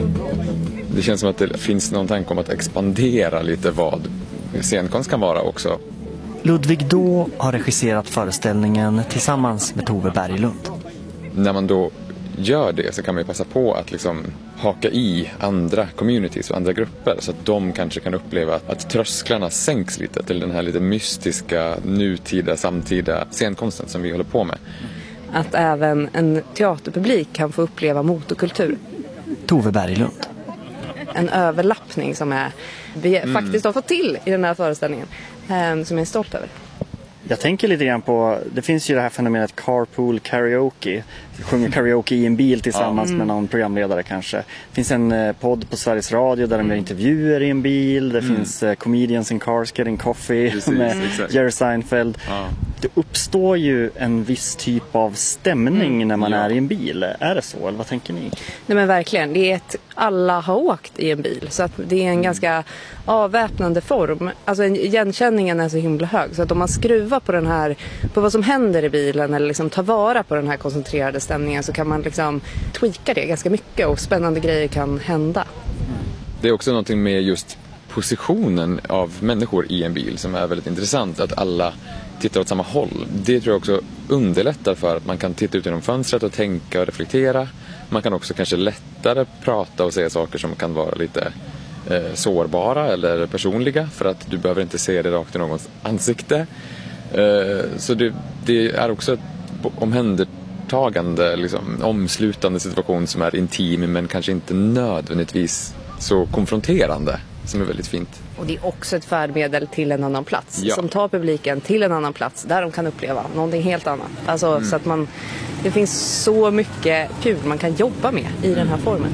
Det känns som att det finns någon tanke om att expandera lite vad scenkonst kan vara också. Ludvig Då har regisserat föreställningen tillsammans med Tove Berglund. När man då gör det så kan man ju passa på att liksom haka i andra communities och andra grupper så att de kanske kan uppleva att trösklarna sänks lite till den här lite mystiska, nutida, samtida scenkonsten som vi håller på med. Att även en teaterpublik kan få uppleva motorkultur. Tove Berglund. En överlappning som vi faktiskt har fått till i den här föreställningen som jag är stolt över. Jag tänker lite grann på, det finns ju det här fenomenet carpool karaoke. Sjunger karaoke i en bil tillsammans med någon programledare kanske. Det finns en podd på Sveriges Radio där de gör intervjuer i en bil. Det finns Comedians in Cars Getting Coffee med Jerry Seinfeld. Det uppstår ju en viss typ av stämning när man är i en bil. Är det så, eller vad tänker ni? Nej men verkligen, det är alla har åkt i en bil. Så att det är en ganska avväpnande form. Alltså igenkänningen är så himla hög. Så att om man skruvar på den här, på vad som händer i bilen eller liksom tar vara på den här koncentrerade stämningen så kan man liksom tweaka det ganska mycket och spännande grejer kan hända. Det är också någonting med just positionen av människor i en bil som är väldigt intressant, att alla tittar åt samma håll. Det tror jag också underlättar för att man kan titta ut genom fönstret och tänka och reflektera. Man kan också kanske lättare prata och säga saker som kan vara lite sårbara eller personliga för att du behöver inte se det rakt i någons ansikte. Så det är också ett omhändertagande, liksom, omslutande situation som är intim men kanske inte nödvändigtvis så konfronterande, som är väldigt fint. Och det är också ett färdmedel till en annan plats som tar publiken till en annan plats där de kan uppleva någonting helt annat. Alltså så att det finns så mycket kul man kan jobba med i den här formen.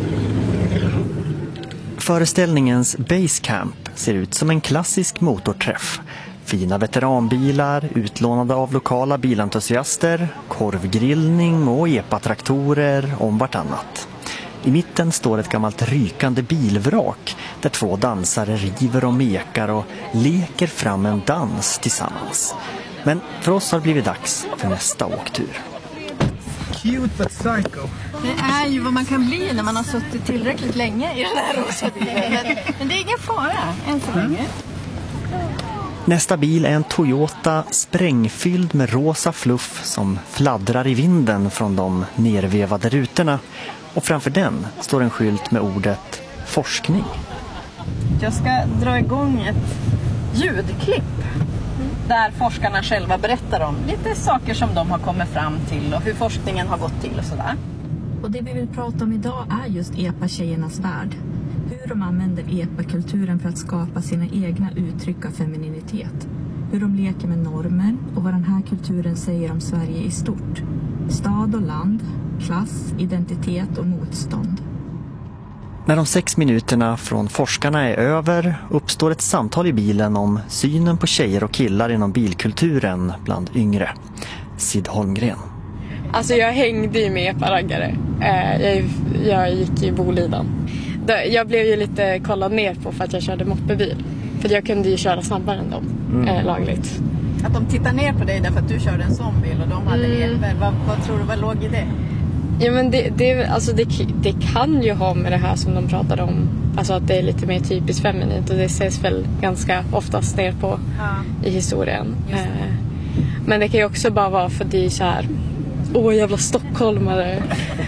Föreställningens Basecamp ser ut som en klassisk motorträff. Fina veteranbilar, utlånade av lokala bilentusiaster, korvgrillning och epatraktorer om vartannat. I mitten står ett gammalt rykande bilvrak där två dansare river och mekar och leker fram en dans tillsammans. Men för oss har det blivit dags för nästa åktur. Cute but psycho. Det är ju vad man kan bli när man har suttit tillräckligt länge i den här rosa bilen. Men det är ingen fara än så länge. Nästa bil är en Toyota sprängfylld med rosa fluff som fladdrar i vinden från de nervevade rutorna. Och framför den står en skylt med ordet forskning. Jag ska dra igång ett ljudklipp där forskarna själva berättar om lite saker som de har kommit fram till och hur forskningen har gått till och sådär. Och det vi vill prata om idag är just epa-tjejernas värld. Hur de använder epa-kulturen för att skapa sina egna uttryck av femininitet. Hur de leker med normer och vad den här kulturen säger om Sverige i stort. Stad och land, klass, identitet och motstånd. När de 6 minuterna från forskarna är över uppstår ett samtal i bilen om synen på tjejer och killar inom bilkulturen bland yngre. Sid Holmgren. Alltså jag hängde ju med epa-raggare. Jag gick i Boliden. Jag blev ju lite kollad ner på för att jag körde moppebil. För jag kunde ju köra snabbare än dem lagligt. Att de tittar ner på dig därför att du körde en sån bil och de hade vad tror du, vad låg i det? Ja men det kan ju ha med det här som de pratade om. Alltså att det är lite mer typiskt feminint och det ses väl ganska oftast ner på i historien. Men det kan ju också bara vara för det är så här, jävla stockholmare.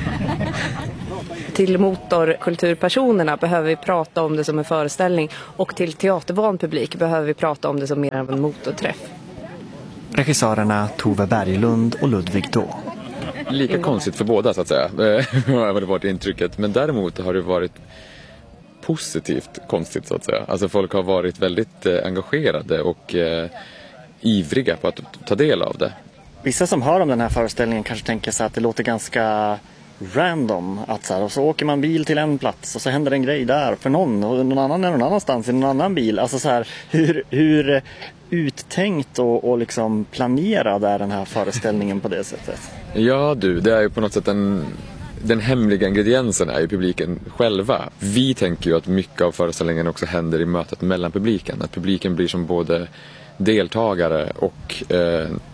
Till motorkulturpersonerna behöver vi prata om det som en föreställning och till teatervan publik behöver vi prata om det som mer av en motorträff. Regissörerna Tove Berglund och Ludvig Då. Lika konstigt för båda så att säga har det varit intrycket, men däremot har det varit positivt konstigt så att säga. Alltså folk har varit väldigt engagerade och ivriga på att ta del av det. Vissa som hör om den här föreställningen kanske tänker sig att det låter ganska random att så här, och så åker man bil till en plats och så händer en grej där för någon och någon annan är någon annanstans i någon annan bil. Alltså så här, hur uttänkt och liksom planerad är den här föreställningen på det sättet? Ja det är ju på något sätt den hemliga ingrediensen är ju publiken själva. Vi tänker ju att mycket av föreställningen också händer i mötet mellan publiken. Att publiken blir som både deltagare och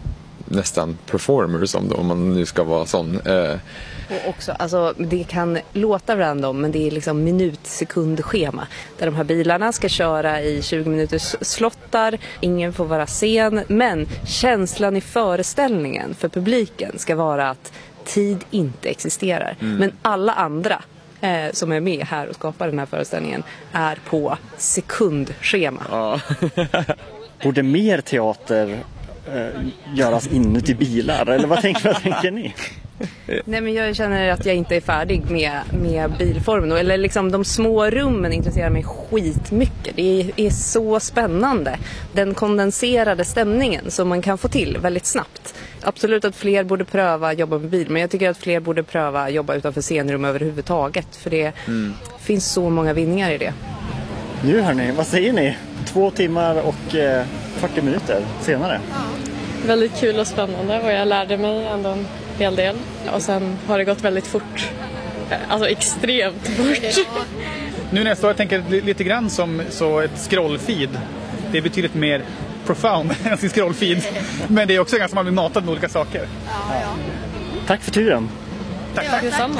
nästan performers om man nu ska vara sån. Och också, alltså, det kan låta random, men det är liksom minut-sekundschema där de här bilarna ska köra i 20 minuters slottar, ingen får vara sen, men känslan i föreställningen för publiken ska vara att tid inte existerar. Men alla andra som är med här och skapar den här föreställningen är på sekundschema. Ja. Borde mer teater göras inuti bilar? Eller vad tänker ni? Nej, men jag känner att jag inte är färdig med bilformen. Eller liksom de små rummen intresserar mig skitmycket. Det är så spännande. Den kondenserade stämningen som man kan få till väldigt snabbt. Absolut att fler borde pröva jobba med bil. Men jag tycker att fler borde pröva jobba utanför scenrum överhuvudtaget. För det finns så många vinningar i det. Nu hörni, vad säger ni? 2 timmar och 40 minuter senare. Väldigt kul och spännande och jag lärde mig ändå en hel del. Och sen har det gått väldigt fort. Alltså extremt fort. Nu när jag står och tänker lite grann som så ett scrollfeed. Det är betydligt mer profound än sin scrollfeed. Men det är också ganska man blir matad med olika saker. Ja. Tack för turen. Tack. Detsamma.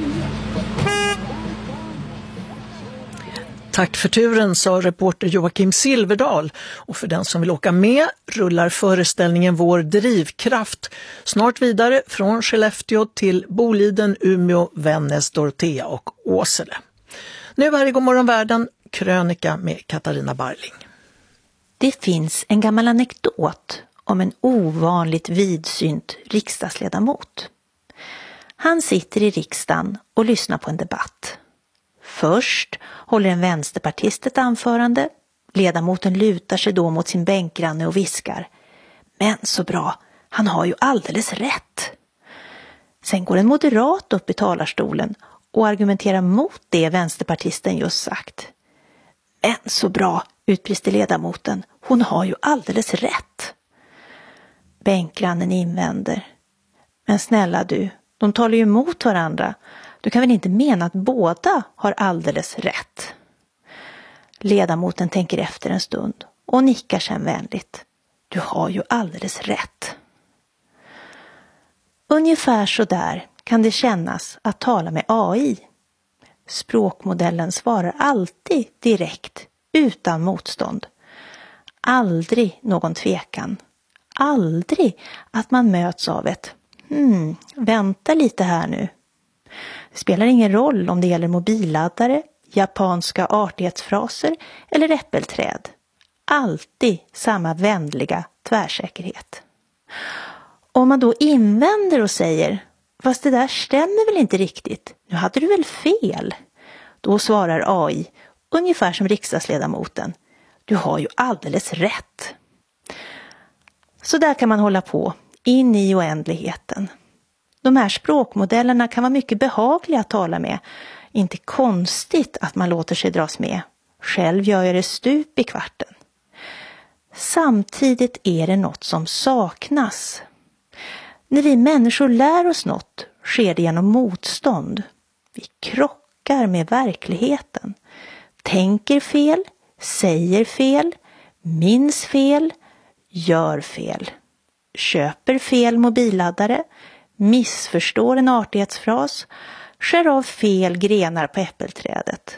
Tack för turen, sa reporter Joakim Silverdal. Och för den som vill åka med rullar föreställningen Vår drivkraft snart vidare från Skellefteå till Boliden, Umeå, Vännäs, Dorotea och Åsele. Nu här i Godmorgonvärlden, krönika med Katarina Barling. Det finns en gammal anekdot om en ovanligt vidsynt riksdagsledamot. Han sitter i riksdagen och lyssnar på en debatt. Först håller en vänsterpartist ett anförande. Ledamoten lutar sig då mot sin bänkgranne och viskar: men så bra, han har ju alldeles rätt. Sen går en moderat upp i talarstolen och argumenterar mot det vänsterpartisten just sagt. Men så bra, utbrister ledamoten, hon har ju alldeles rätt. Bänkgrannen invänder: men snälla du, de talar ju emot varandra. Du kan väl inte mena att båda har alldeles rätt? Ledamoten tänker efter en stund och nickar sen vänligt. Du har ju alldeles rätt. Ungefär så där kan det kännas att tala med AI. Språkmodellen svarar alltid direkt, utan motstånd. Aldrig någon tvekan. Aldrig att man möts av ett vänta lite här nu. Det spelar ingen roll om det gäller mobilladdare, japanska artighetsfraser eller äppelträd. Alltid samma vänliga tvärsäkerhet. Om man då invänder och säger: fast det där stämmer väl inte riktigt, nu hade du väl fel? Då svarar AI, ungefär som riksdagsledamoten: du har ju alldeles rätt. Så där kan man hålla på, in i oändligheten. De här språkmodellerna kan vara mycket behagliga att tala med. Inte konstigt att man låter sig dras med. Själv gör jag det stup i kvarten. Samtidigt är det något som saknas. När vi människor lär oss något sker det genom motstånd. Vi krockar med verkligheten. Tänker fel, säger fel, minns fel, gör fel. Köper fel mobilladdare, missförstår en artighetsfras, skär av fel grenar på äppelträdet.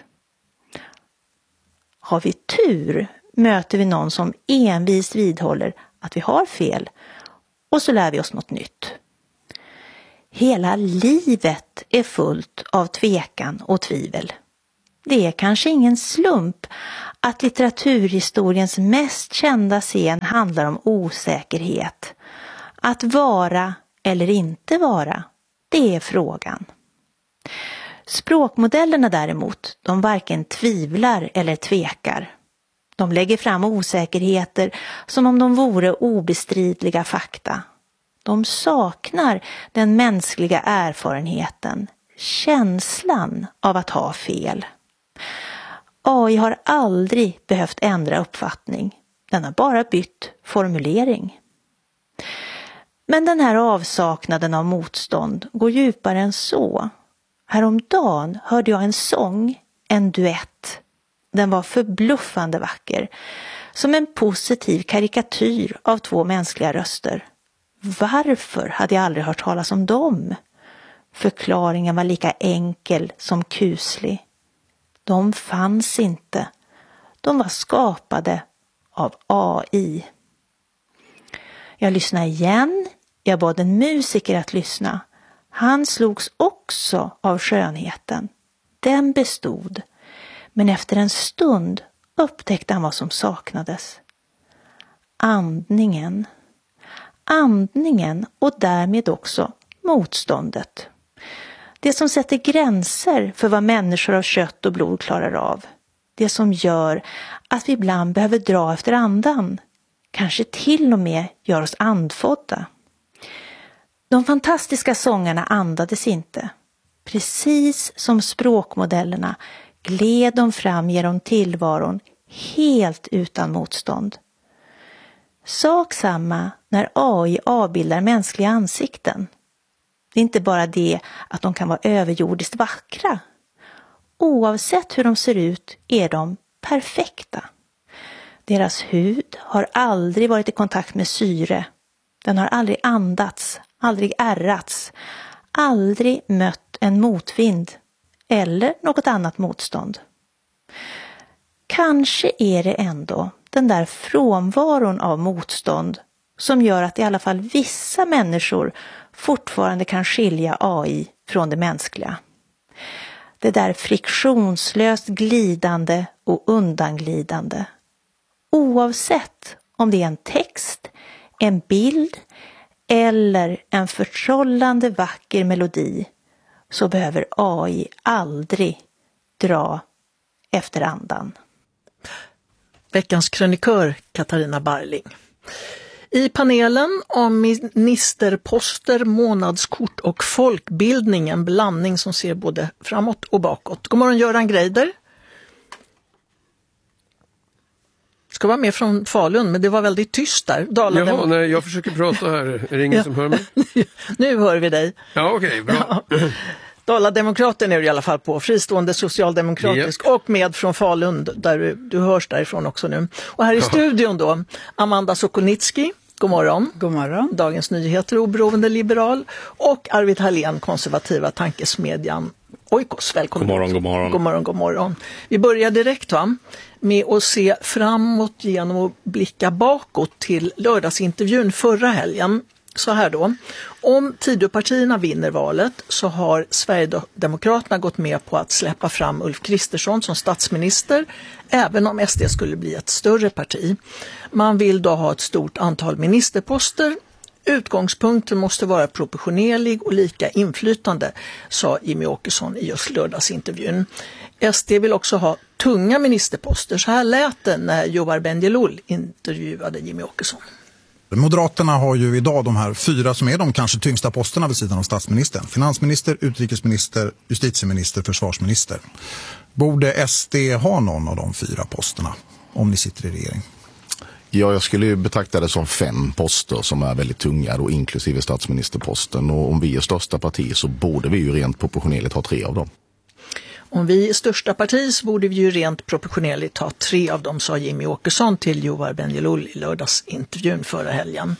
Har vi tur möter vi någon som envist vidhåller att vi har fel och så lär vi oss något nytt. Hela livet är fullt av tvekan och tvivel. Det är kanske ingen slump att litteraturhistoriens mest kända scen handlar om osäkerhet. Att vara eller inte vara, det är frågan. Språkmodellerna däremot, de varken tvivlar eller tvekar. De lägger fram osäkerheter som om de vore obestridliga fakta. De saknar den mänskliga erfarenheten, känslan av att ha fel. AI har aldrig behövt ändra uppfattning. Den har bara bytt formulering. Men den här avsaknaden av motstånd går djupare än så. Häromdagen hörde jag en sång, en duett. Den var förbluffande vacker. Som en positiv karikatyr av 2 mänskliga röster. Varför hade jag aldrig hört talas om dem? Förklaringen var lika enkel som kuslig. De fanns inte. De var skapade av AI. Jag lyssnade igen. Jag bad en musiker att lyssna. Han slogs också av skönheten. Den bestod. Men efter en stund upptäckte han vad som saknades. Andningen. Andningen och därmed också motståndet. Det som sätter gränser för vad människor av kött och blod klarar av. Det som gör att vi ibland behöver dra efter andan. Kanske till och med gör oss andfådda. De fantastiska sångarna andades inte. Precis som språkmodellerna gled de fram genom tillvaron helt utan motstånd. Sak samma när AI avbildar mänskliga ansikten. Det är inte bara det att de kan vara överjordiskt vackra. Oavsett hur de ser ut är de perfekta. Deras hud har aldrig varit i kontakt med syre. Den har aldrig andats, aldrig ärrats, aldrig mött en motvind eller något annat motstånd. Kanske är det ändå den där frånvaron av motstånd som gör att i alla fall vissa människor fortfarande kan skilja AI från det mänskliga. Det där friktionslöst glidande och undanglidande. Oavsett om det är en text, en bild eller en förtrollande vacker melodi så behöver AI aldrig dra efter andan. Veckans krönikör Katarina Barling. I panelen om ministerposter, månadskort och folkbildning, en blandning som ser både framåt och bakåt. God morgon Göran Greider. Ska vara med från Falun, men det var väldigt tyst där. Jaha, nej, jag försöker prata här. Är det ingen som hör mig? Nu hör vi dig. Ja, okej, bra. Ja. Dala-demokraten är du i alla fall på, fristående socialdemokratisk och med från Falun, där du hörs därifrån också nu. Och här i studion då, Amanda Sokolnitsky, god morgon. God morgon. Dagens Nyheter, oberoende liberal, och Arvid Hallén, konservativa tankesmedjan Oikos. Välkommen. God morgon, god morgon. God morgon, god morgon. Vi börjar direkt med att se framåt genom att blicka bakåt till lördagsintervjun förra helgen. Så här då, om Tidöpartierna vinner valet så har Sverigedemokraterna gått med på att släppa fram Ulf Kristersson som statsminister, även om SD skulle bli ett större parti. Man vill då ha ett stort antal ministerposter. Utgångspunkten måste vara proportionerlig och lika inflytande, sa Jimmie Åkesson i just lördagsintervjun. SD vill också ha tunga ministerposter. Så här lät det när Joar Bendjelloul intervjuade Jimmie Åkesson. Moderaterna har ju idag de här 4 som är de kanske tyngsta posterna vid sidan av statsministern. Finansminister, utrikesminister, justitieminister, försvarsminister. Borde SD ha någon av de 4 posterna om ni sitter i regering? Ja, jag skulle ju betrakta det som 5 poster som är väldigt tunga, då, inklusive statsministerposten. Och om vi är största parti så borde vi ju rent proportionerligt ha 3 av dem. Om vi är största parti så borde vi ju rent proportionerligt ha 3 av dem, sa Jimmie Åkesson till Joar Bendjelloul i lördagsintervjun förra helgen.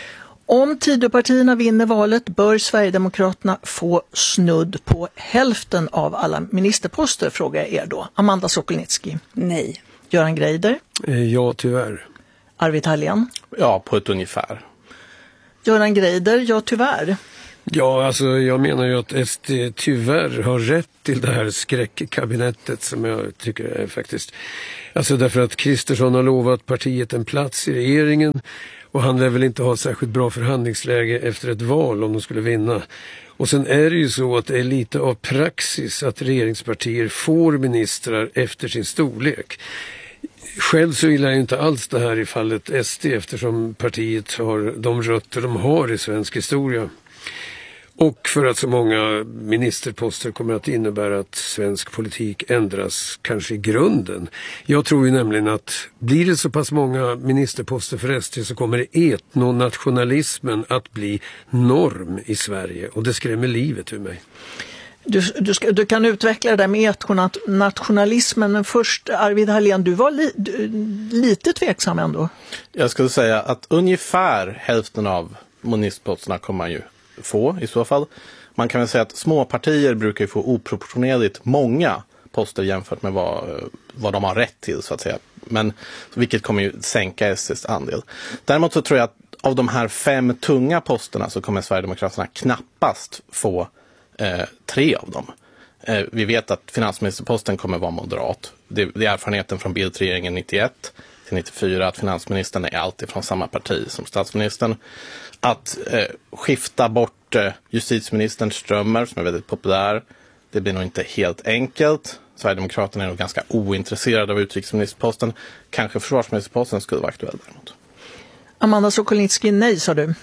Om Tidöpartierna vinner valet bör Sverigedemokraterna få snudd på hälften av alla ministerposter, frågar jag er då. Amanda Sokolnitsky. Nej. Göran Greider. Ja, tyvärr. Arvid Hallén. Ja, på ett ungefär. Göran Greider, ja tyvärr. Ja, alltså jag menar ju att SD tyvärr har rätt till det här skräckkabinettet som jag tycker är faktiskt... Alltså därför att Kristersson har lovat partiet en plats i regeringen och han lär väl inte ha särskilt bra förhandlingsläge efter ett val om de skulle vinna. Och sen är det ju så att det är lite av praxis att regeringspartier får ministrar efter sin storlek. Själv så gillar jag inte alls det här i fallet SD eftersom partiet har de rötter de har i svensk historia. Och för att så många ministerposter kommer att innebära att svensk politik ändras kanske i grunden. Jag tror ju nämligen att blir det så pass många ministerposter för SD så kommer etnonationalismen att bli norm i Sverige och det skrämmer livet ur mig. Du kan utveckla det där med etnonationalismen, men först Arvid Hallén, du var lite tveksam ändå. Jag skulle säga att ungefär hälften av ministerposterna kommer man ju få i så fall. Man kan väl säga att små partier brukar ju få oproportionerligt många poster jämfört med vad de har rätt till så att säga. Men vilket kommer ju sänka SD:s andel. Däremot så tror jag att av de här 5 tunga posterna så kommer Sverigedemokraterna knappast få 3 av dem. Vi vet att finansministerposten kommer vara moderat. Det är erfarenheten från Bildt-regeringen 91 till 94 att finansministern är alltid från samma parti som statsministern. Att skifta bort justitieministern Strömmer som är väldigt populär, det blir nog inte helt enkelt. Sverigedemokraterna är nog ganska ointresserade av utrikesministerposten. Kanske försvarsministerposten skulle vara aktuell däremot. Amanda Sokolnitsky, nej sa du.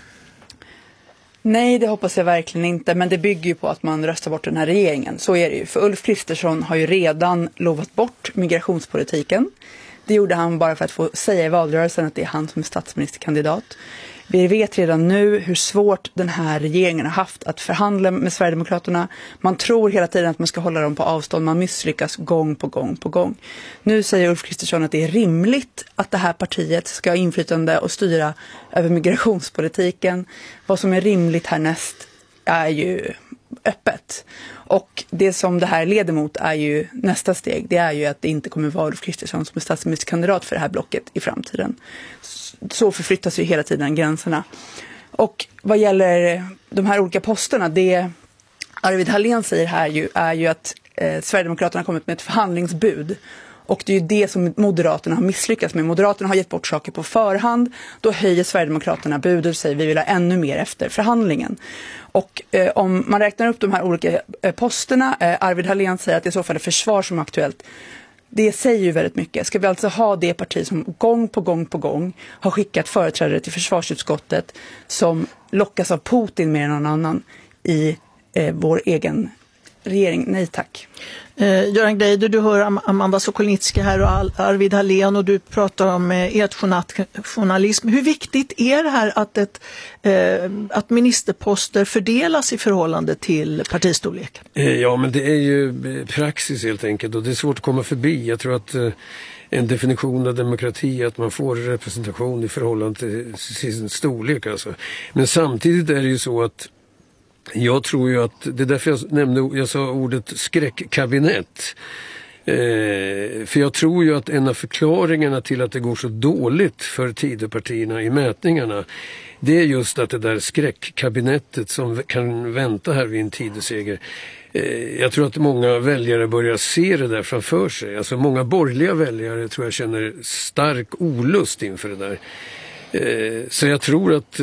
Nej, det hoppas jag verkligen inte. Men det bygger ju på att man röstar bort den här regeringen. Så är det ju. För Ulf Kristersson har ju redan lovat bort migrationspolitiken. Det gjorde han bara för att få säga i valrörelsen att det är han som är statsministerkandidat. Vi vet redan nu hur svårt den här regeringen har haft att förhandla med Sverigedemokraterna. Man tror hela tiden att man ska hålla dem på avstånd. Man misslyckas gång på gång på gång. Nu säger Ulf Kristersson att det är rimligt att det här partiet ska ha inflytande och styra över migrationspolitiken. Vad som är rimligt härnäst är ju öppet. Och det som det här leder mot är ju nästa steg. Det är ju att det inte kommer vara Ulf Kristersson som är statsministerkandidat för det här blocket i framtiden. Så förflyttas ju hela tiden gränserna. Och vad gäller de här olika posterna, det Arvid Hallén säger här är ju att Sverigedemokraterna har kommit med ett förhandlingsbud. Och det är ju det som Moderaterna har misslyckats med. Moderaterna har gett bort saker på förhand. Då höjer Sverigedemokraterna bud och säger vi vill ha ännu mer efter förhandlingen. Och om man räknar upp de här olika posterna, Arvid Hallén säger att det i så fall är försvar som är aktuellt. Det säger ju väldigt mycket. Ska vi alltså ha det parti som gång på gång på gång har skickat företrädare till försvarsutskottet som lockas av Putin mer än någon annan i vår egen regering? Nej tack. Göran Greider, du hör Amanda Sokolnitsky här och Arvid Hallén och du pratar om etjournalism. Hur viktigt är det här att ministerposter fördelas i förhållande till partistorlek? Ja, men det är ju praxis helt enkelt och det är svårt att komma förbi. Jag tror att en definition av demokrati är att man får representation i förhållande till sin storlek. Alltså. Men samtidigt är det ju så att jag tror ju att, det är därför jag sa ordet skräckkabinett. För jag tror ju att en av förklaringarna till att det går så dåligt för Tidöpartierna i mätningarna, det är just att det där skräckkabinettet som kan vänta här vid en Tidöseger. Jag tror att många väljare börjar se det där framför sig. Alltså många borgerliga väljare tror jag känner stark olust inför det där. Så jag tror att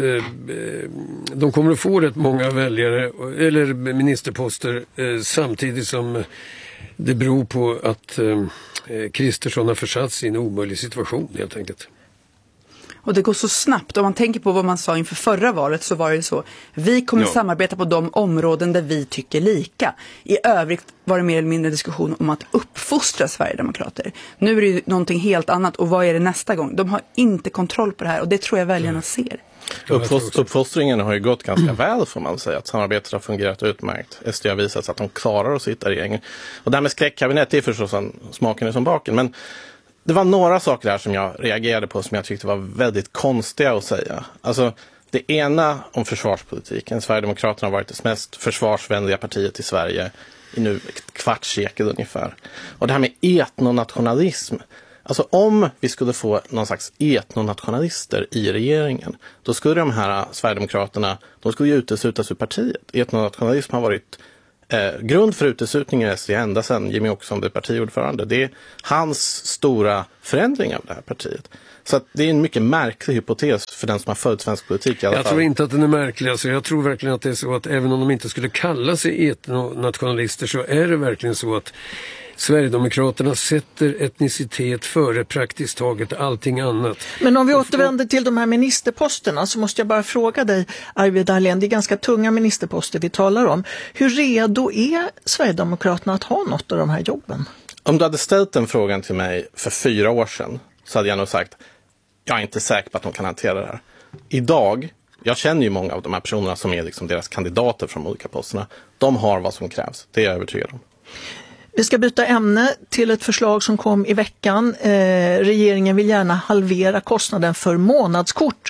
de kommer att få rätt många väljare eller ministerposter samtidigt som det beror på att Kristersson har försatts i en omöjlig situation helt enkelt. Och det går så snabbt. Om man tänker på vad man sa inför förra valet så var det så. Vi kommer samarbeta på de områden där vi tycker lika. I övrigt var det mer eller mindre diskussion om att uppfostra Sverigedemokrater. Nu är det ju någonting helt annat. Och vad är det nästa gång? De har inte kontroll på det här och det tror jag väljarna ser. Uppfostringen har ju gått ganska väl får man säga. Att samarbetet har fungerat utmärkt. SD har visat att de klarar att sitta i regeringen. Och det här med skräckkabinett, det är förstås smaken är som baken. Men det var några saker där som jag reagerade på som jag tyckte var väldigt konstiga att säga. Alltså det ena om försvarspolitiken. Sverigedemokraterna har varit det mest försvarsvänliga partiet i Sverige i nu ett kvartssekel ungefär. Och det här med etnonationalism. Alltså om vi skulle få någon slags etnonationalister i regeringen, då skulle de här Sverigedemokraterna, de skulle ju uteslutas ur partiet. Etnonationalism har varit grund för uteslutningen i SD ända sedan Jimmy Åkesson blev partiordförande. Det är hans stora förändring av det här partiet. Så att det är en mycket märklig hypotes för den som har följt svensk politik i alla fall. Jag tror inte att den är märklig. Alltså, jag tror verkligen att det är så att även om de inte skulle kalla sig etnonationalister så är det verkligen så att Sverigedemokraterna sätter etnicitet före praktiskt taget allting annat. Men om vi återvänder till de här ministerposterna så måste jag bara fråga dig, Arvid Hallén, det är ganska tunga ministerposter vi talar om. Hur redo är Sverigedemokraterna att ha något av de här jobben? Om du hade ställt den frågan till mig för 4 år sedan så hade jag nog sagt jag är inte säker på att de kan hantera det här. Idag, jag känner ju många av de här personerna som är liksom deras kandidater från de olika posterna. De har vad som krävs, det är jag övertygad om. Vi ska byta ämne till ett förslag som kom i veckan. Regeringen vill gärna halvera kostnaden för månadskort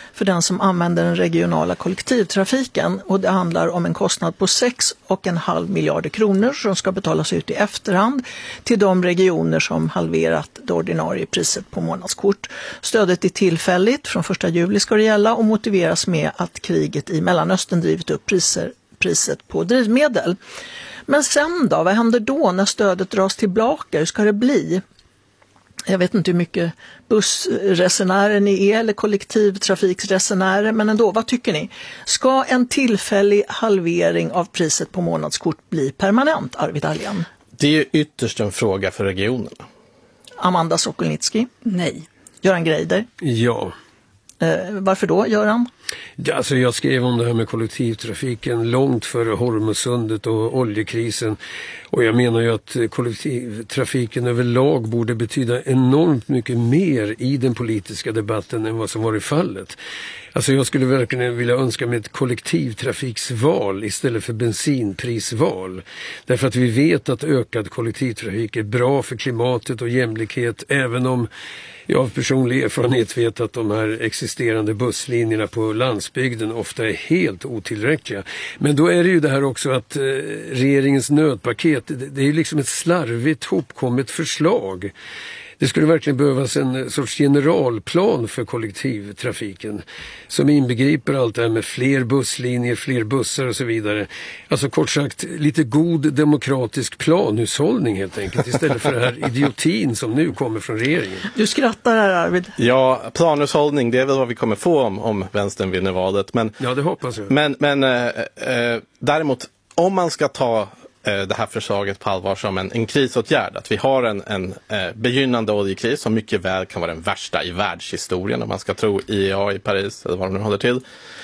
för den som använder den regionala kollektivtrafiken. Och det handlar om en kostnad på 6,5 miljarder kronor som ska betalas ut i efterhand till de regioner som halverat det ordinarie priset på månadskort. Stödet är tillfälligt, från 1 juli ska det gälla och motiveras med att kriget i Mellanöstern drivit upp priset på drivmedel. Men sen då, vad händer då när stödet dras tillbaka? Hur ska det bli? Jag vet inte hur mycket bussresenärer ni är eller kollektivtrafiksresenärer, men ändå, vad tycker ni? Ska en tillfällig halvering av priset på månadskort bli permanent, Arvid Alén? Det är ju ytterst en fråga för regionerna. Amanda Sokolnitsky? Nej. Göran Greider? Ja. Varför då, Göran? Ja, alltså jag skrev om det här med kollektivtrafiken långt före Hormuzsundet och oljekrisen. Och jag menar ju att kollektivtrafiken överlag borde betyda enormt mycket mer i den politiska debatten än vad som varit fallet. Alltså jag skulle verkligen vilja önska mig ett kollektivtrafiksval istället för bensinprisval. Därför att vi vet att ökad kollektivtrafik är bra för klimatet och jämlikhet, även om jag av personlig erfarenhet vet att de här existerande busslinjerna på landsbygden ofta är helt otillräckliga. Men då är det ju det här också att regeringens nödpaket, det är liksom ett slarvigt hopkommet förslag. Det skulle verkligen behövas en sorts generalplan för kollektivtrafiken som inbegriper allt det här med fler busslinjer, fler bussar och så vidare. Alltså kort sagt lite god demokratisk planhushållning helt enkelt, istället för det här idiotin som nu kommer från regeringen. Du skrattar här, Arvid. Ja, planhushållning, det är väl vad vi kommer få om vänstern vinner valet. Men, ja, det hoppas jag. Men däremot, om man ska ta det här förslaget på allvar som en krisåtgärd, att vi har en begynnande oljekris som mycket väl kan vara den värsta i världshistorien om man ska tro IEA i Paris eller vad de nu håller till,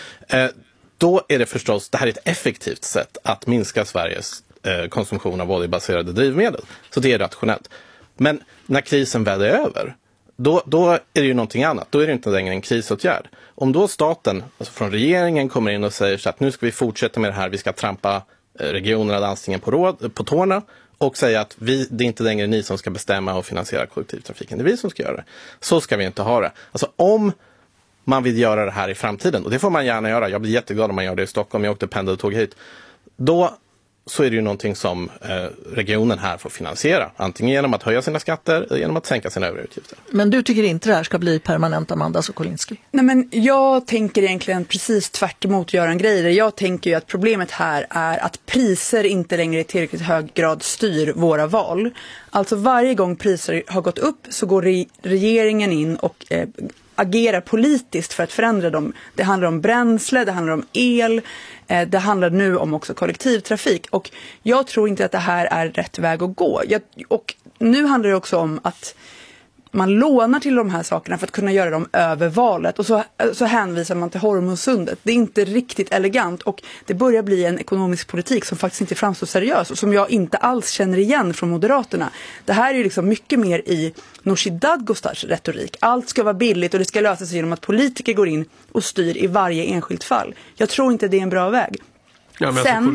då är det förstås, det här är ett effektivt sätt att minska Sveriges konsumtion av oljebaserade drivmedel, så det är rationellt. Men när krisen väl är över, då är det ju någonting annat. Då är det inte längre en krisåtgärd. Om då staten, alltså från regeringen, kommer in och säger så att nu ska vi fortsätta med det här, vi ska trampa regionerna och landstingen på tårna och säga att det är inte längre ni som ska bestämma och finansiera kollektivtrafiken, det är vi som ska göra det. Så ska vi inte ha det. Alltså om man vill göra det här i framtiden, och det får man gärna göra, jag blir jätteglad om man gör det i Stockholm, jag åkte pendeltåg hit, då så är det ju någonting som regionen här får finansiera. Antingen genom att höja sina skatter eller genom att sänka sina övriga utgifter. Men du tycker inte det här ska bli permanent, Amanda Sokolnitsky? Nej, men jag tänker egentligen precis tvärt emot Göran Greider. Jag tänker ju att problemet här är att priser inte längre i tillräckligt hög grad styr våra val. Alltså varje gång priser har gått upp så går regeringen in och agerar politiskt för att förändra dem. Det handlar om bränsle, det handlar om el, det handlar nu om också kollektivtrafik. Och jag tror inte att det här är rätt väg att gå. Och nu handlar det också om att man lånar till de här sakerna för att kunna göra dem över valet. Och så hänvisar man till Hormuzsundet. Det är inte riktigt elegant och det börjar bli en ekonomisk politik som faktiskt inte framstår seriös och som jag inte alls känner igen från Moderaterna. Det här är ju liksom mycket mer i Nooshi Dadgostars retorik. Allt ska vara billigt och det ska lösa sig genom att politiker går in och styr i varje enskilt fall. Jag tror inte det är en bra väg. Ja,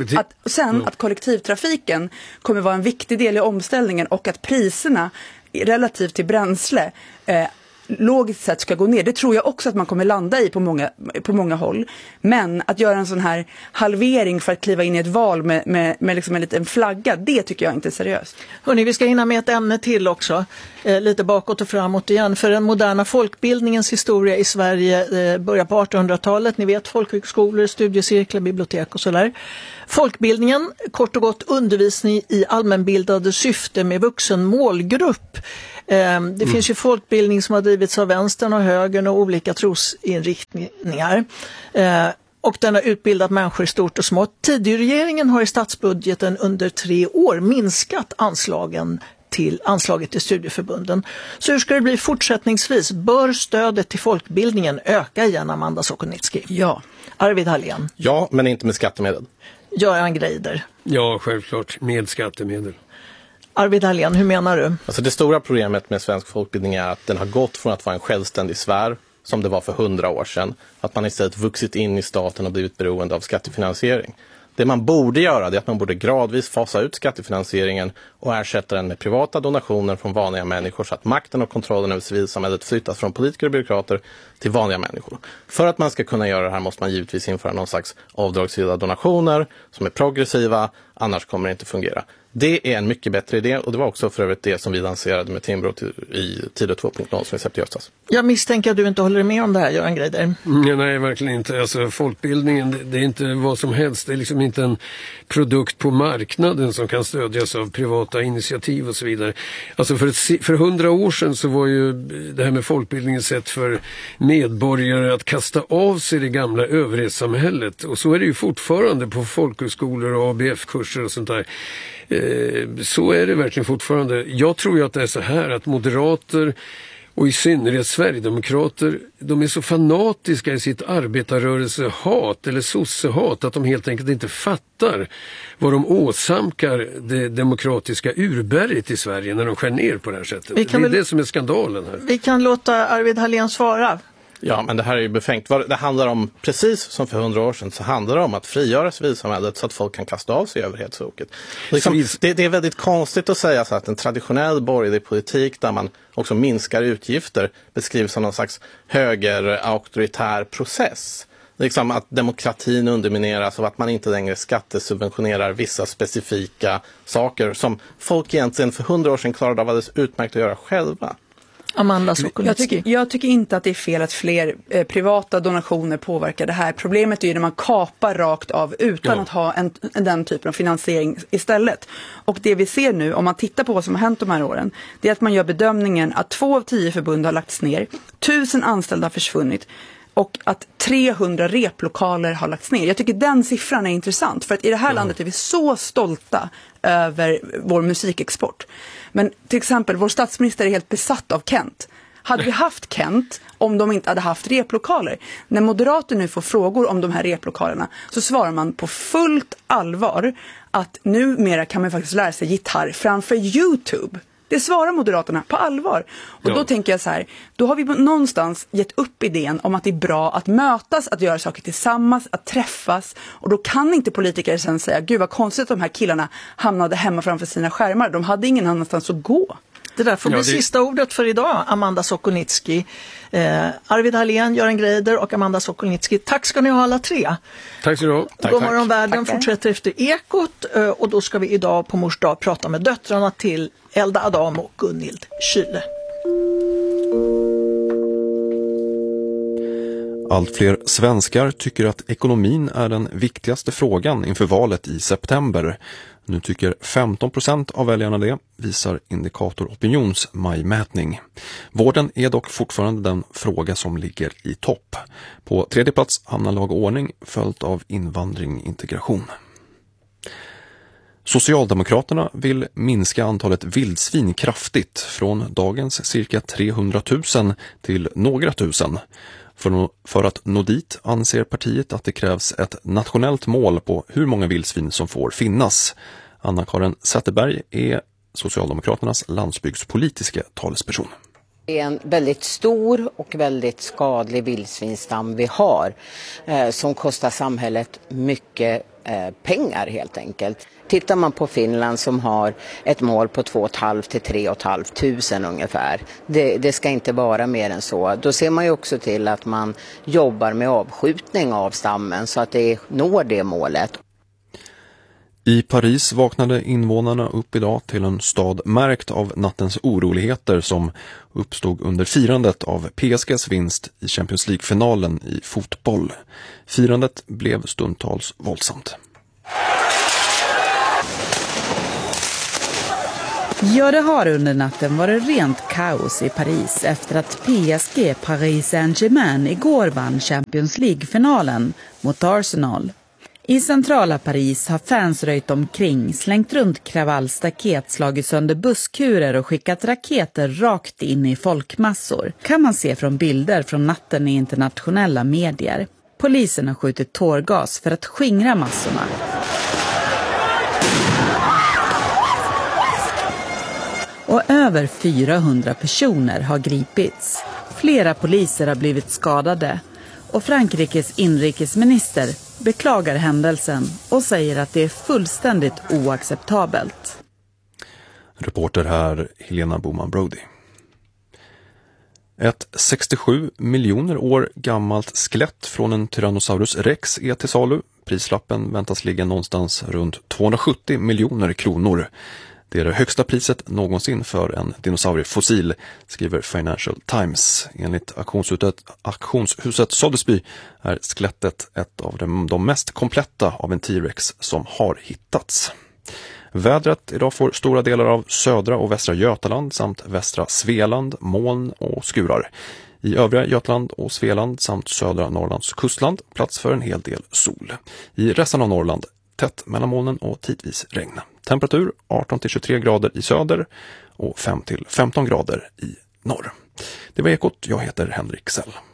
Sen att kollektivtrafiken kommer vara en viktig del i omställningen och att priserna relativt till bränsle logiskt sett ska gå ner. Det tror jag också att man kommer landa i på många håll. Men att göra en sån här halvering för att kliva in i ett val med liksom en liten flagga, det tycker jag inte är seriöst. Hörrni, vi ska hinna med ett ämne till också. Lite bakåt och framåt igen. För den moderna folkbildningens historia i Sverige börjar på 1800-talet. Ni vet, folkhögskolor, studiecirklar, bibliotek och sådär. Folkbildningen, kort och gott undervisning i allmänbildande syfte med vuxen målgrupp. Det finns ju folkbildning som har drivits av vänstern och högern och olika trosinriktningar. Och den har utbildat människor i stort och smått. Tidregeringen har i statsbudgeten under 3 år minskat anslaget till studieförbunden. Så hur ska det bli fortsättningsvis? Bör stödet till folkbildningen öka igen, Amanda Sokolnitsky? Ja. Arvid Alén? Ja, men inte med skattemedel. Göran Greider? Ja, självklart. Med skattemedel. Arvid Alén, hur menar du? Alltså det stora problemet med svensk folkbildning är att den har gått från att vara en självständig sfär, som det var för 100 år sedan, att man istället vuxit in i staten och blivit beroende av skattefinansiering. Det man borde göra är att man borde gradvis fasa ut skattefinansieringen och ersätta den med privata donationer från vanliga människor så att makten och kontrollen över civilsamhället flyttas från politiker och byråkrater till vanliga människor. För att man ska kunna göra det här måste man givetvis införa någon slags avdragsgilla donationer som är progressiva, annars kommer det inte fungera. Det är en mycket bättre idé och det var också för övrigt det som vi lanserade med Timbro i Tidö 2.0 som vi släppte i höstas. Jag misstänker att du inte håller med om det här, Göran Greider. Nej, verkligen inte. Alltså, folkbildningen, det är inte vad som helst. Det är liksom inte en produkt på marknaden som kan stödjas av privata initiativ och så vidare. Alltså för 100 år sedan så var ju det här med folkbildningen sätt för medborgare att kasta av sig det gamla överhetssamhället. Och så är det ju fortfarande på folkhögskolor och ABF-kurser och sånt där. Så är det verkligen fortfarande. Jag tror ju att det är så här att moderater och i synnerhet sverigedemokrater, de är så fanatiska i sitt arbetarrörelsehat eller sossehat att de helt enkelt inte fattar vad de åsamkar det demokratiska urberget i Sverige när de skär ner på det här sättet. Det är det som är skandalen här. Vi kan låta Arvid Hallén svara. Ja, men det här är ju befängt. Det handlar om, precis som för 100 år sedan, så handlar det om att frigöra civilsamhället så att folk kan kasta av sig överhetsoket. Liksom, det är väldigt konstigt att säga så att en traditionell borgerlig politik där man också minskar utgifter beskrivs som någon slags höger-auktoritär process. Liksom att demokratin undermineras och att man inte längre skattesubventionerar vissa specifika saker som folk egentligen för 100 år sedan klarade av alldeles utmärkt att göra själva. Amanda Sokolnicki. Jag tycker inte att det är fel att fler privata donationer påverkar det här. Problemet är ju när man kapar rakt av utan att ha den typen av finansiering istället. Och det vi ser nu, om man tittar på vad som har hänt de här åren, det är att man gör bedömningen att 2 av 10 förbund har lagts ner, 1000 anställda har försvunnit och att 300 replokaler har lagts ner. Jag tycker den siffran är intressant för att i det här landet är vi så stolta över vår musikexport. Men till exempel, vår statsminister är helt besatt av Kent. Hade vi haft Kent om de inte hade haft replokaler? När moderater nu får frågor om de här replokalerna så svarar man på fullt allvar att numera kan man faktiskt lära sig gitarr framför YouTube. Det svarar Moderaterna på allvar. Och då tänker jag så här, då har vi någonstans gett upp idén om att det är bra att mötas, att göra saker tillsammans, att träffas. Och då kan inte politiker sen säga, gud vad konstigt att de här killarna hamnade hemma framför sina skärmar. De hade ingen annanstans att gå. Det där får bli sista ordet för idag, Amanda Sokolnicki. Arvid Hallén, Göran Greider och Amanda Sokolnicki. Tack ska ni ha alla tre. Tack så du ha. Godmorgonvärlden fortsätter efter Ekot och då ska vi idag på Mors dag prata med döttrarna till Elda Adamo och Gunhild Kyle. Allt fler svenskar tycker att ekonomin är den viktigaste frågan inför valet i september. Nu tycker 15% av väljarna det, visar Indikator Opinions majmätning. Vården är dock fortfarande den fråga som ligger i topp. På tredje plats hamnar lag och ordning, följt av invandring integration. Socialdemokraterna vill minska antalet vildsvin kraftigt från dagens cirka 300 000 till några tusen. För att nå dit anser partiet att det krävs ett nationellt mål på hur många vildsvin som får finnas. Anna-Karin Zetterberg är Socialdemokraternas landsbygdspolitiska talesperson. Det är en väldigt stor och väldigt skadlig vildsvinstam vi har som kostar samhället mycket pengar helt enkelt. Tittar man på Finland som har ett mål på 2 500 till 3 500 ungefär. Det ska inte vara mer än så. Då ser man ju också till att man jobbar med avskjutning av stammen så att det når det målet. I Paris vaknade invånarna upp idag till en stad märkt av nattens oroligheter som uppstod under firandet av PSGs vinst i Champions League-finalen i fotboll. Firandet blev stundtals våldsamt. Ja, det har under natten varit rent kaos i Paris efter att PSG Paris Saint-Germain igår vann Champions League-finalen mot Arsenal. I centrala Paris har fans röjt omkring, slängt runt kravallstaket, slagit sönder busskurer och skickat raketer rakt in i folkmassor. Kan man se från bilder från natten i internationella medier. Polisen har skjutit tårgas för att skingra massorna. Och över 400 personer har gripits. Flera poliser har blivit skadade. Och Frankrikes inrikesminister beklagar händelsen och säger att det är fullständigt oacceptabelt. Reporter här Helena Boman Brody. Ett 67 miljoner år gammalt skelett från en Tyrannosaurus rex är till salu. Prislappen väntas ligga någonstans runt 270 miljoner kronor. Det är det högsta priset någonsin för en dinosauriefossil, skriver Financial Times. Enligt auktionshuset Sotheby's är skelettet ett av de mest kompletta av en T-rex som har hittats. Vädret idag får stora delar av södra och västra Götaland samt västra Svealand, moln och skurar. I övriga Götaland och Svealand samt södra Norrlands kustland plats för en hel del sol. I resten av Norrland tätt mellan molnen och tidvis regn. Temperatur 18-23 grader i söder och 5-15 grader i norr. Det var Ekot, jag heter Henrik Sell.